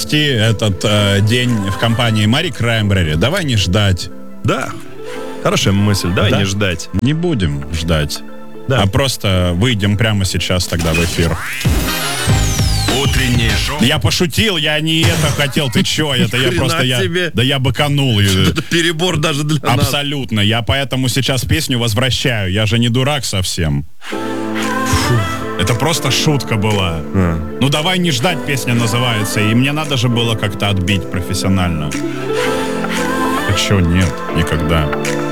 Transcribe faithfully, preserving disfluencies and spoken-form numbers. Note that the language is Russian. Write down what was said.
провести этот э, день в компании Мари Краймбрери. Давай не ждать. Да, хорошая мысль, давай Да? не ждать. Не будем ждать. Да. А просто выйдем прямо сейчас тогда в эфир. Утреннее шоу. Я пошутил, я не это хотел, ты чё? Это я Хрена просто, я, себе. да я быканул. Это перебор даже для нас. Абсолютно. Я поэтому сейчас песню возвращаю. Я же не дурак совсем. Это просто шутка была. А. Ну давай не ждать, песня называется. И мне надо же было как-то отбить профессионально. А чё, нет, никогда.